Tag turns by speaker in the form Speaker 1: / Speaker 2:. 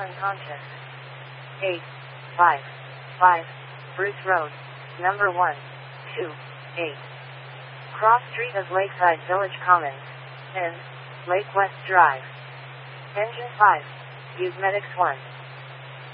Speaker 1: unconscious. 8, 5, 5, Bruce Road, number 1, 2, 8. Cross Street of Lakeside Village Commons, N, Lake West Drive. Engine 5, use Medics 1.